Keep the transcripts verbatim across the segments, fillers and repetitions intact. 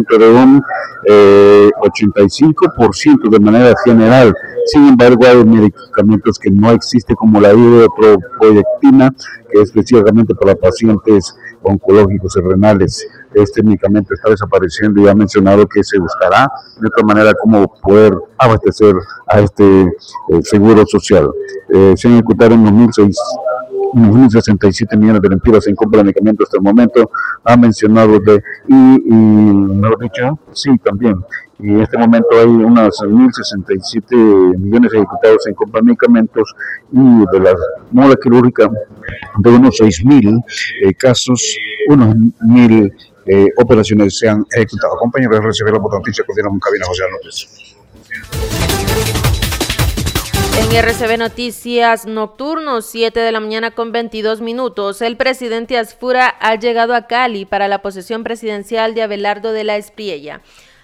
aumento de un eh, ochenta y cinco por ciento de manera general. Sin embargo, hay medicamentos que no existen, como la hidroproyectina, que es específicamente para pacientes oncológicos y renales. Este medicamento está desapareciendo y ha mencionado que se buscará de otra manera cómo poder abastecer a este eh, seguro social. Eh, se han ejecutado unos mil sesenta y siete millones de lempiras en compra de medicamentos hasta el momento, ha mencionado de, y, y mejor dicho, sí, también, y en este momento hay unos mil sesenta y siete millones ejecutados en compra de medicamentos y de la moda quirúrgica de unos seis mil eh, casos, unos mil eh, operaciones se han ejecutado. Compañeros de R C B, la noticia, continuamos en cabina, José López. En R C B Noticias Nocturnos, siete de la mañana con veintidós minutos, el presidente Asfura ha llegado a Cali para la posesión presidencial de Abelardo de la Espriella.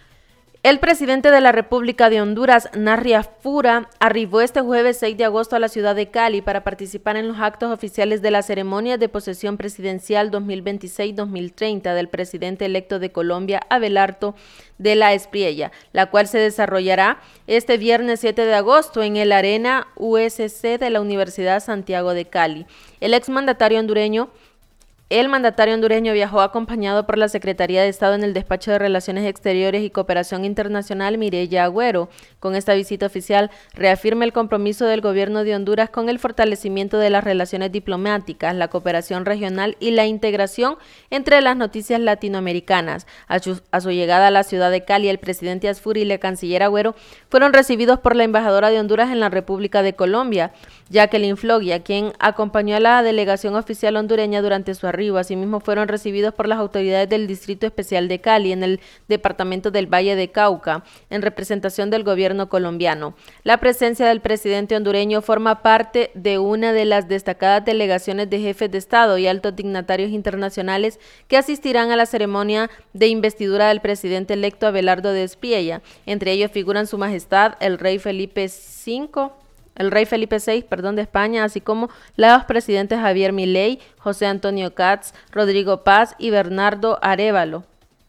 El presidente de la República de Honduras, Narri Asfura, arribó este jueves seis de agosto a la ciudad de Cali para participar en los actos oficiales de la ceremonia de posesión presidencial dos mil veintiséis dos mil treinta del presidente electo de Colombia, Abelardo de la Espriella, la cual se desarrollará este viernes siete de agosto en el Arena U S C de la Universidad Santiago de Cali. El exmandatario hondureño El mandatario hondureño viajó acompañado por la Secretaría de Estado en el Despacho de Relaciones Exteriores y Cooperación Internacional, Mireya Agüero. Con esta visita oficial reafirma el compromiso del gobierno de Honduras con el fortalecimiento de las relaciones diplomáticas, la cooperación regional y la integración entre las noticias latinoamericanas. A su, a su llegada a la ciudad de Cali, el presidente Asfura y la canciller Agüero fueron recibidos por la embajadora de Honduras en la República de Colombia, Jacqueline Flogia, quien acompañó a la delegación oficial hondureña durante su arribo. Asimismo, fueron recibidos por las autoridades del Distrito Especial de Cali, en el departamento del Valle de Cauca, en representación del gobierno colombiano. La presencia del presidente hondureño forma parte de una de las destacadas delegaciones de jefes de Estado y altos dignatarios internacionales que asistirán a la ceremonia de investidura del presidente electo Abelardo de Espriella. Entre ellos figuran Su Majestad el Rey Felipe cinco, el rey Felipe seis, perdón, de España, así como los presidentes Javier Milei, José Antonio Katz, Rodrigo Paz y Bernardo Arévalo.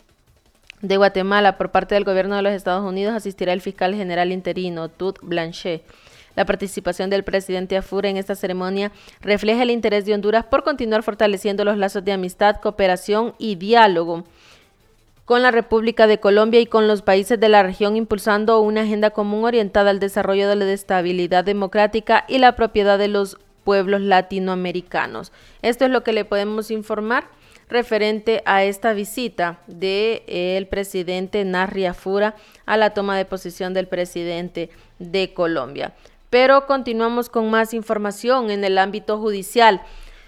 De Guatemala, por parte del gobierno de los Estados Unidos, asistirá el fiscal general interino, Tut Blanchet. La participación del presidente Asfura en esta ceremonia refleja el interés de Honduras por continuar fortaleciendo los lazos de amistad, cooperación y diálogo con la República de Colombia y con los países de la región, impulsando una agenda común orientada al desarrollo de la estabilidad democrática y la propiedad de los pueblos latinoamericanos. Esto es lo que le podemos informar referente a esta visita del presidente Narri Asfura a la toma de posesión del presidente de Colombia. Pero continuamos con más información en el ámbito judicial.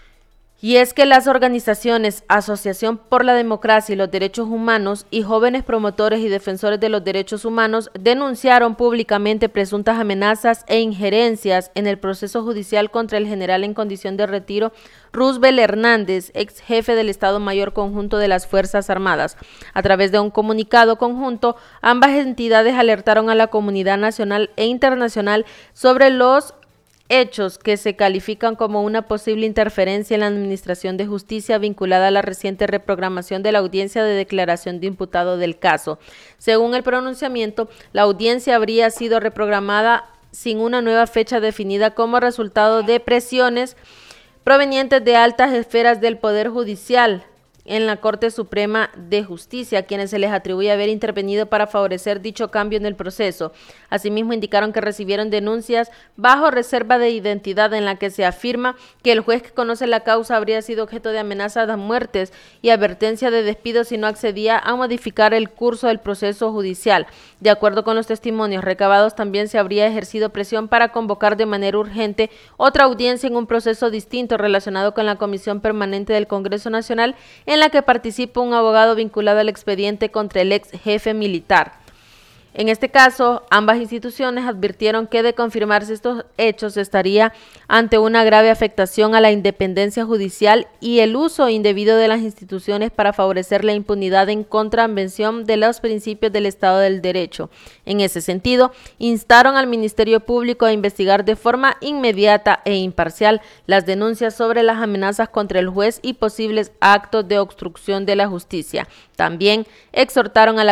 Y es que las organizaciones Asociación por la Democracia y los Derechos Humanos y jóvenes promotores y defensores de los derechos humanos denunciaron públicamente presuntas amenazas e injerencias en el proceso judicial contra el general en condición de retiro Roosevelt Hernández, ex jefe del Estado Mayor Conjunto de las Fuerzas Armadas. A través de un comunicado conjunto, ambas entidades alertaron a la comunidad nacional e internacional sobre los hechos que se califican como una posible interferencia en la administración de justicia vinculada a la reciente reprogramación de la audiencia de declaración de imputado del caso. Según el pronunciamiento, la audiencia habría sido reprogramada sin una nueva fecha definida como resultado de presiones provenientes de altas esferas del Poder Judicial en la Corte Suprema de Justicia, a quienes se les atribuye haber intervenido para favorecer dicho cambio en el proceso. Asimismo, indicaron que recibieron denuncias bajo reserva de identidad en la que se afirma que el juez que conoce la causa habría sido objeto de amenazas a muertes y advertencia de despido si no accedía a modificar el curso del proceso judicial. De acuerdo con los testimonios recabados, también se habría ejercido presión para convocar de manera urgente otra audiencia en un proceso distinto relacionado con la Comisión Permanente del Congreso Nacional, en la que participa un abogado vinculado al expediente contra el ex jefe militar. En este caso, ambas instituciones advirtieron que de confirmarse estos hechos estaría ante una grave afectación a la independencia judicial y el uso indebido de las instituciones para favorecer la impunidad en contravención de los principios del Estado del Derecho. En ese sentido, instaron al Ministerio Público a investigar de forma inmediata e imparcial las denuncias sobre las amenazas contra el juez y posibles actos de obstrucción de la justicia. También exhortaron a la